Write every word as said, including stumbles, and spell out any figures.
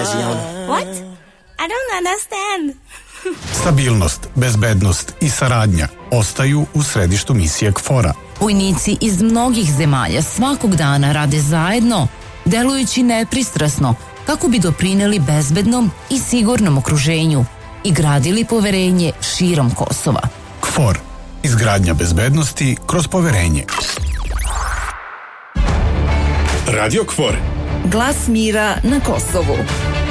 region. What? I don't understand. Stabilnost, bezbednost i saradnja ostaju u središtu misije KFOR-a. Vojnici iz mnogih zemalja svakog dana rade zajedno, delujući nepristrasno kako bi doprineli bezbednom i sigurnom okruženju i gradili poverenje širom Kosova. KFOR. Izgradnja bezbednosti kroz poverenje. Radio KFOR. Glas mira na Kosovu.